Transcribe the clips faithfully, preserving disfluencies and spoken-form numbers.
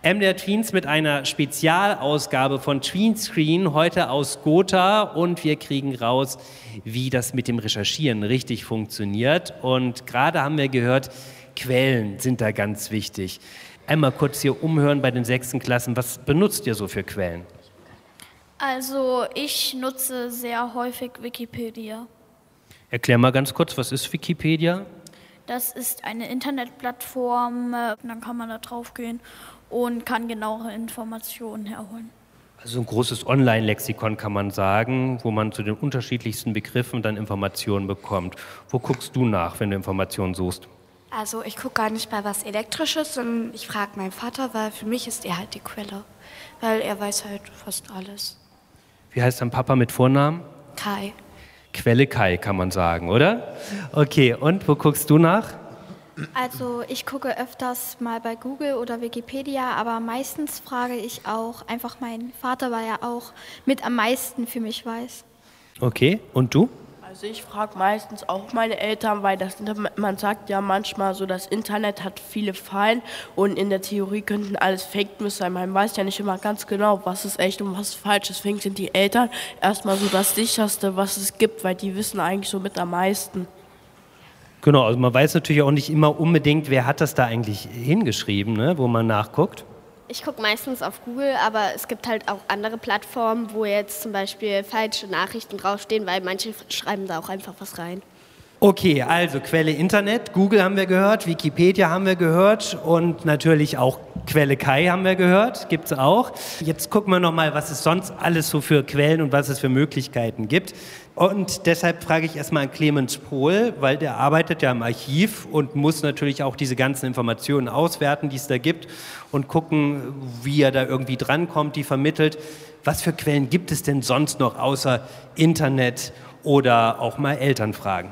M D R Tweens mit einer Spezialausgabe von Tweenscreen, heute aus Gotha, und wir kriegen raus, wie das mit dem Recherchieren richtig funktioniert. Und gerade haben wir gehört, Quellen sind da ganz wichtig. Einmal kurz hier umhören bei den sechsten Klassen, was benutzt ihr so für Quellen? Also ich nutze sehr häufig Wikipedia. Erklär mal ganz kurz, was ist Wikipedia? Das ist eine Internetplattform, dann kann man da drauf gehen und kann genauere Informationen herholen. Also ein großes Online-Lexikon kann man sagen, wo man zu den unterschiedlichsten Begriffen dann Informationen bekommt. Wo guckst du nach, wenn du Informationen suchst? Also ich gucke gar nicht bei was Elektrisches, sondern ich frage meinen Vater, weil für mich ist er halt die Quelle, weil er weiß halt fast alles. Wie heißt dein Papa mit Vornamen? Kai. Quelle Kai kann man sagen, oder? Okay, und wo guckst du nach? Also ich gucke öfters mal bei Google oder Wikipedia, aber meistens frage ich auch einfach meinen Vater, weil er auch mit am meisten für mich weiß. Okay, und du? Also ich frage meistens auch meine Eltern, weil das, man sagt ja manchmal so, das Internet hat viele Fallen und in der Theorie könnten alles Fake News sein. Man weiß ja nicht immer ganz genau, was ist echt und was ist falsch. Deswegen sind die Eltern erstmal so das Sicherste, was es gibt, weil die wissen eigentlich so mit am meisten. Genau, also man weiß natürlich auch nicht immer unbedingt, wer hat das da eigentlich hingeschrieben, ne, wo man nachguckt. Ich gucke meistens auf Google, aber es gibt halt auch andere Plattformen, wo jetzt zum Beispiel falsche Nachrichten draufstehen, weil manche schreiben da auch einfach was rein. Okay, also Quelle Internet, Google haben wir gehört, Wikipedia haben wir gehört und natürlich auch Quelle Kai haben wir gehört, gibt es auch. Jetzt gucken wir nochmal, was es sonst alles so für Quellen und was es für Möglichkeiten gibt. Und deshalb frage ich erstmal an Clemens Pohl, weil der arbeitet ja im Archiv und muss natürlich auch diese ganzen Informationen auswerten, die es da gibt, und gucken, wie er da irgendwie drankommt, die vermittelt. Was für Quellen gibt es denn sonst noch außer Internet oder auch mal Eltern fragen?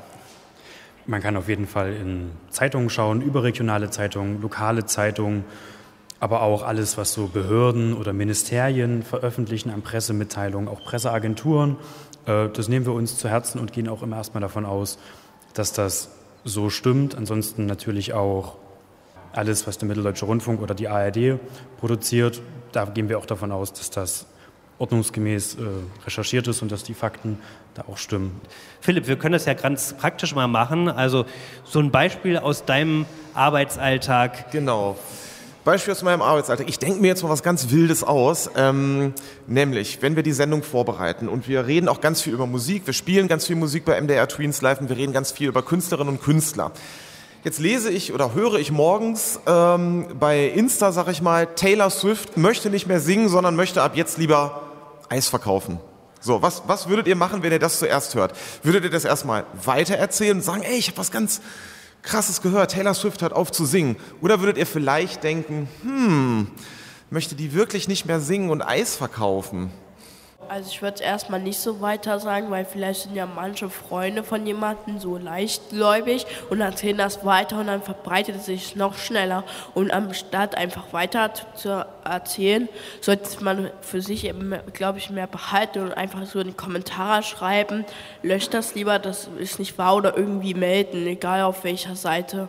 Man kann auf jeden Fall in Zeitungen schauen, überregionale Zeitungen, lokale Zeitungen, aber auch alles, was so Behörden oder Ministerien veröffentlichen an Pressemitteilungen, auch Presseagenturen. Das nehmen wir uns zu Herzen und gehen auch immer erstmal davon aus, dass das so stimmt. Ansonsten natürlich auch alles, was der Mitteldeutsche Rundfunk oder die A R D produziert. Da gehen wir auch davon aus, dass das ordnungsgemäß äh, recherchiert ist und dass die Fakten da auch stimmen. Philipp, wir können das ja ganz praktisch mal machen. Also so ein Beispiel aus deinem Arbeitsalltag. Genau. Beispiel aus meinem Arbeitsalltag. Ich denke mir jetzt mal was ganz Wildes aus, ähm, nämlich, wenn wir die Sendung vorbereiten und wir reden auch ganz viel über Musik, wir spielen ganz viel Musik bei M D R Tweens Live und wir reden ganz viel über Künstlerinnen und Künstler. Jetzt lese ich oder höre ich morgens ähm, bei Insta, sag ich mal, Taylor Swift möchte nicht mehr singen, sondern möchte ab jetzt lieber Eis verkaufen. So, was, was würdet ihr machen, wenn ihr das zuerst hört? Würdet ihr das erstmal weitererzählen und sagen, ey, ich habe was ganz Krasses gehört, Taylor Swift hört auf zu singen? Oder würdet ihr vielleicht denken, hm, möchte die wirklich nicht mehr singen und Eis verkaufen? Also ich würde es erstmal nicht so weiter sagen, weil vielleicht sind ja manche Freunde von jemandem so leichtgläubig und erzählen das weiter und dann verbreitet es sich noch schneller. Und anstatt einfach weiter zu erzählen, sollte man für sich eben, glaube ich, mehr behalten und einfach so in die Kommentare schreiben, löscht das lieber, das ist nicht wahr, oder irgendwie melden, egal auf welcher Seite.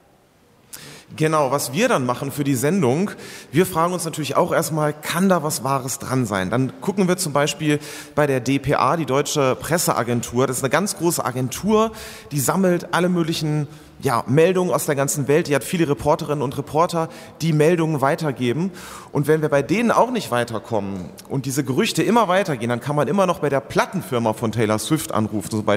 Genau, was wir dann machen für die Sendung, wir fragen uns natürlich auch erstmal, kann da was Wahres dran sein? Dann gucken wir zum Beispiel bei der D P A, die Deutsche Presseagentur. Das ist eine ganz große Agentur, die sammelt alle möglichen ja, Meldungen aus der ganzen Welt. Die hat viele Reporterinnen und Reporter, die Meldungen weitergeben. Und wenn wir bei denen auch nicht weiterkommen und diese Gerüchte immer weitergehen, dann kann man immer noch bei der Plattenfirma von Taylor Swift anrufen, zum Beispiel